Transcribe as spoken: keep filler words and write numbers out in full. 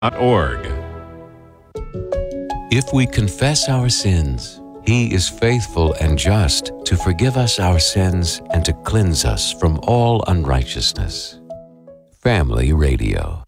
org. If we confess our sins, He is faithful and just to forgive us our sins and to cleanse us from all unrighteousness. Family Radio.